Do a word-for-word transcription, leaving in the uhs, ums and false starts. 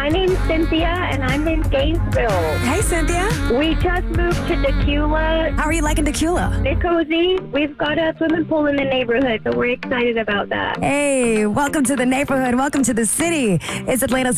name's Cynthia, and I'm in Gainesville. Hey, Cynthia. We just moved to Decula. How are you liking Decula? It's cozy. We've got a swimming pool in the neighborhood, so we're excited about that. Hey, welcome to the neighborhood. Welcome to the city. It's Atlanta's